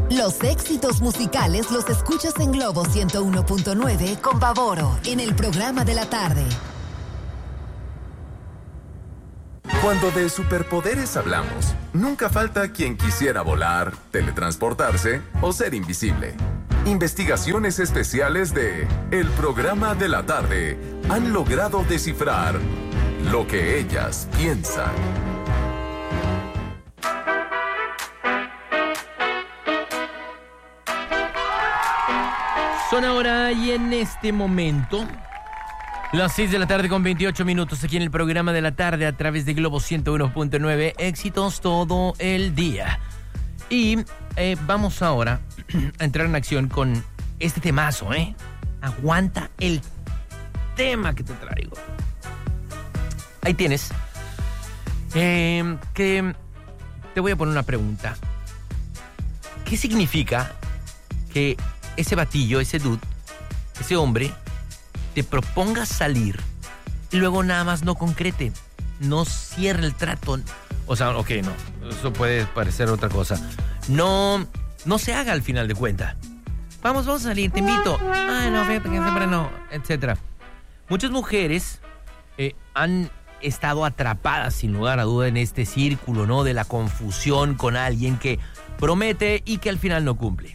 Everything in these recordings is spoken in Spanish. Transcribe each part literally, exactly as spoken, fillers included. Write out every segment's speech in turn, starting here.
Los éxitos musicales los escuchas en Globo ciento uno punto nueve con Baboro en el programa de la tarde. Cuando de superpoderes hablamos, nunca falta quien quisiera volar, teletransportarse o ser invisible. Investigaciones especiales de El Programa de la Tarde han logrado descifrar lo que ellas piensan. Son ahora y en este momento las seis de la tarde con veintiocho minutos aquí en el Programa de la Tarde a través de Globo ciento uno punto nueve, éxitos todo el día. Y eh, vamos ahora a entrar en acción con este temazo, ¿eh? Aguanta el tema que te traigo. Ahí tienes. Eh, que te voy a poner una pregunta. ¿Qué significa que ese batillo, ese dude, ese hombre, te proponga salir y luego nada más no concrete, no cierre el trato? O sea, ok, no, eso puede parecer otra cosa. No, no se haga al final de cuentas. Vamos, vamos a salir, te invito. Ay, no, fíjate que siempre no, etcétera. Muchas mujeres eh, han estado atrapadas, sin lugar a duda, en este círculo, ¿no? De la confusión con alguien que promete y que al final no cumple.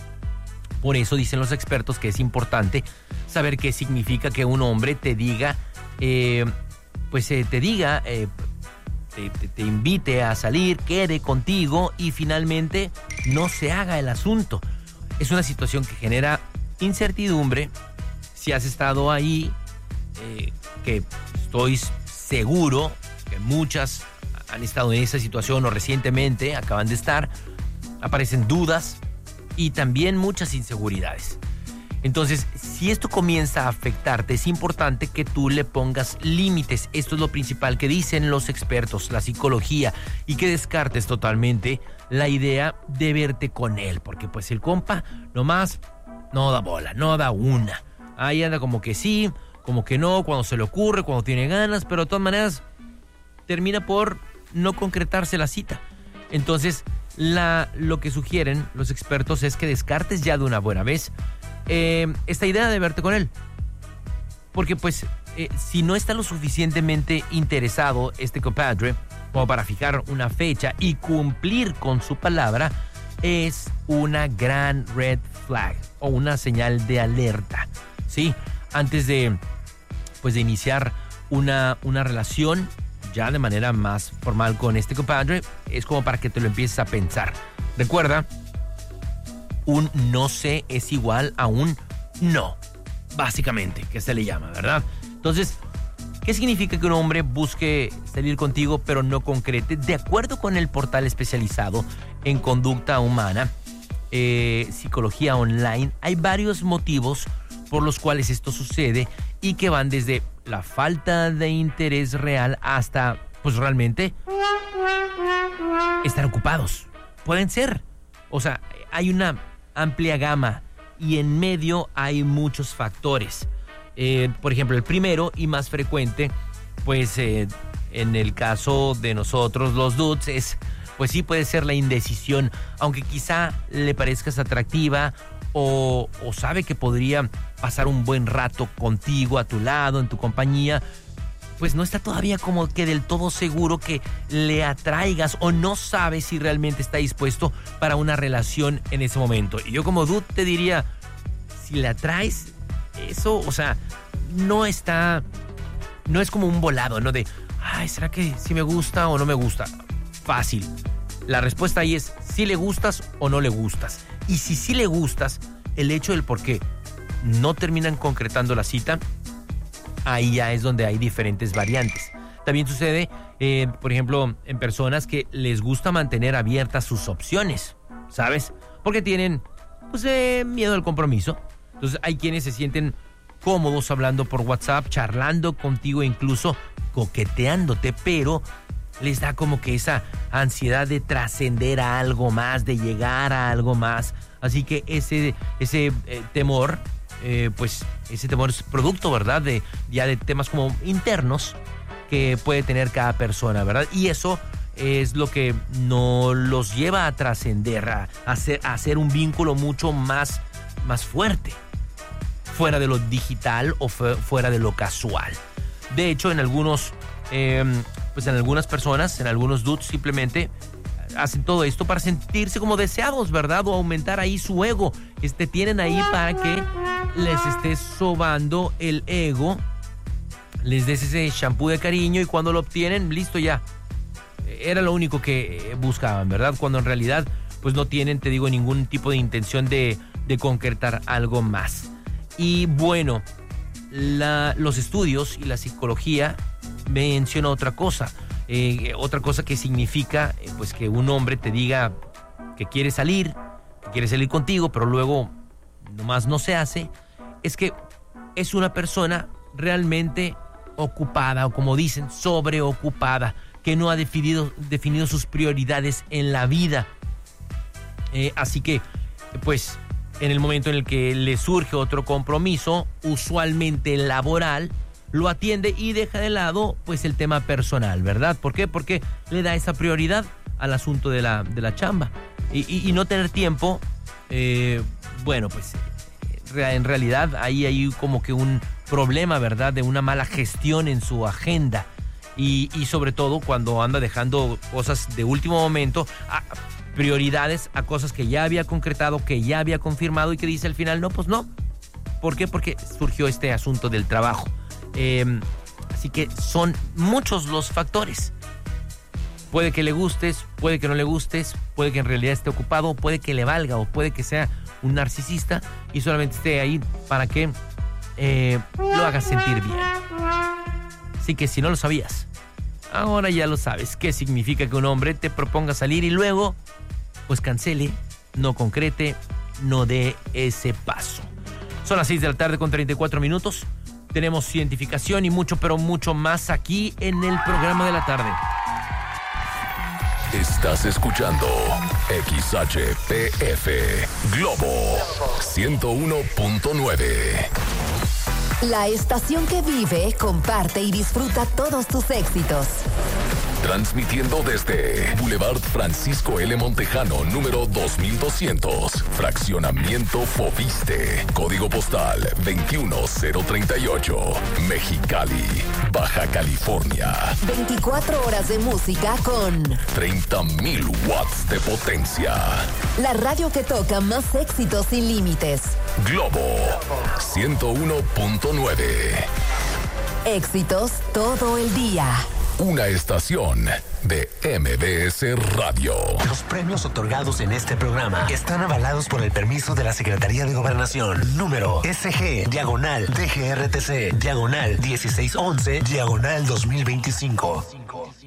Por eso dicen los expertos que es importante saber qué significa que un hombre te diga, eh, pues eh, te diga, eh, te, te, te invite a salir, quede contigo y finalmente no se haga el asunto. Es una situación que genera incertidumbre. Si has estado ahí, eh, que estoy seguro que muchas han estado en esa situación o recientemente acaban de estar, aparecen dudas y también muchas inseguridades. Entonces, si esto comienza a afectarte, es importante que tú le pongas límites. Esto es lo principal que dicen los expertos, la psicología, y que descartes totalmente la idea de verte con él, porque pues el compa nomás no da bola, no da una. Ahí anda como que sí, como que no, cuando se le ocurre, cuando tiene ganas, pero de todas maneras termina por no concretarse la cita. Entonces, la, lo que sugieren los expertos es que descartes ya de una buena vez eh, esta idea de verte con él. Porque pues, eh, si no está lo suficientemente interesado este compadre como para fijar una fecha y cumplir con su palabra, es una gran red flag o una señal de alerta, ¿sí? Antes de, pues, de iniciar una, una relación ya de manera más formal con este compadre, es como para que te lo empieces a pensar. Recuerda, un no sé es igual a un no, básicamente, que se le llama, ¿verdad? Entonces, ¿qué significa que un hombre busque salir contigo pero no concrete? De acuerdo con el portal especializado en conducta humana, eh, psicología online, hay varios motivos por los cuales esto sucede y que van desde la falta de interés real hasta, pues realmente, estar ocupados. Pueden ser. O sea, hay una amplia gama y en medio hay muchos factores. Eh, por ejemplo, el primero y más frecuente, pues eh, en el caso de nosotros los dudes, es, pues sí puede ser la indecisión, aunque quizá le parezcas atractiva o, o sabe que podría pasar un buen rato contigo, a tu lado, en tu compañía, pues no está todavía como que del todo seguro que le atraigas o no sabe si realmente está dispuesto para una relación en ese momento. Y yo como dude te diría, si le atraes, eso, o sea, no está, no es como un volado, ¿no? De, ay, ¿será que sí me gusta o no me gusta? Fácil. La respuesta ahí es si le gustas o no le gustas. Y si sí le gustas, el hecho del por qué no terminan concretando la cita, ahí ya es donde hay diferentes variantes. También sucede, eh, por ejemplo, en personas que les gusta mantener abiertas sus opciones, ¿sabes? Porque tienen, pues, eh, miedo al compromiso. Entonces hay quienes se sienten cómodos hablando por WhatsApp, charlando contigo, incluso coqueteándote, pero les da como que esa ansiedad de trascender a algo más, de llegar a algo más. Así que ese, ese eh, temor, eh, pues ese temor es producto, ¿verdad? De, ya de temas como internos que puede tener cada persona, ¿verdad? Y eso es lo que no los lleva a trascender, a, a, hacer, a hacer un vínculo mucho más, más fuerte, fuera de lo digital o fu- fuera de lo casual. De hecho, en algunos, eh, pues en algunas personas, en algunos dudes simplemente hacen todo esto para sentirse como deseados, ¿verdad? O aumentar ahí su ego. Este, tienen ahí para que les estés sobando el ego, les des ese shampoo de cariño y cuando lo obtienen, listo ya. Era lo único que buscaban, ¿verdad? Cuando en realidad pues no tienen, te digo, ningún tipo de intención de, de concretar algo más. Y bueno, la, los estudios y la psicología menciona otra cosa. Eh, otra cosa que significa eh, pues que un hombre te diga que quiere salir, que quiere salir contigo, pero luego nomás no se hace, es que es una persona realmente ocupada, o como dicen, sobreocupada, que no ha definido, definido sus prioridades en la vida. Eh, así que, pues, en el momento en el que le surge otro compromiso, usualmente laboral, lo atiende y deja de lado, pues, el tema personal, ¿verdad? ¿Por qué? Porque le da esa prioridad al asunto de la, de la chamba. Y, y, y no tener tiempo, eh, bueno, pues, en realidad ahí hay como que un problema, ¿verdad? De una mala gestión en su agenda. Y, y sobre todo cuando anda dejando cosas de último momento, a prioridades a cosas que ya había concretado, que ya había confirmado y que dice al final, no, pues no. ¿Por qué? Porque surgió este asunto del trabajo. Eh, así que son muchos los factores. Puede que le gustes, puede que no le gustes, puede que en realidad esté ocupado, puede que le valga o puede que sea un narcisista y solamente esté ahí para que eh, lo hagas sentir bien. Así que si no lo sabías, ahora ya lo sabes. ¿Qué significa que un hombre te proponga salir y luego, pues cancele, no concrete, no dé ese paso? Son las seis de la tarde con treinta y cuatro minutos. Tenemos identificación y mucho, pero mucho más aquí en el programa de la tarde. Estás escuchando X H P F Globo ciento uno punto nueve. La estación que vive, comparte y disfruta todos tus éxitos. Transmitiendo desde Boulevard Francisco L. Montejano, número dos mil doscientos, Fraccionamiento Foviste, Código Postal veintiuno cero treinta y ocho, Mexicali, Baja California. veinticuatro horas de música con treinta mil watts de potencia. la radio que toca más éxitos sin límites. Globo ciento uno punto nueve. Éxitos todo el día. Una estación de M B S Radio. Los premios otorgados en este programa están avalados por el permiso de la Secretaría de Gobernación. Número S G, diagonal, D G R T C, diagonal dieciséis once, diagonal dos mil veinticinco.